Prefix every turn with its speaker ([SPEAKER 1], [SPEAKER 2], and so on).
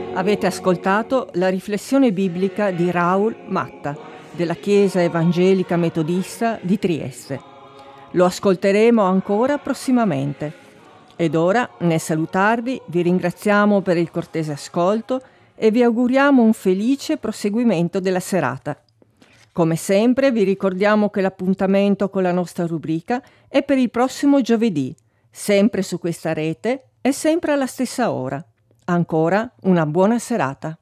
[SPEAKER 1] Avete ascoltato la riflessione biblica di Raul Matta, della Chiesa Evangelica Metodista di Trieste. Lo ascolteremo ancora prossimamente. Ed ora, nel salutarvi, vi ringraziamo per il cortese ascolto e vi auguriamo un felice proseguimento della serata. Come sempre vi ricordiamo che l'appuntamento con la nostra rubrica è per il prossimo giovedì, sempre su questa rete e sempre alla stessa ora. Ancora una buona serata.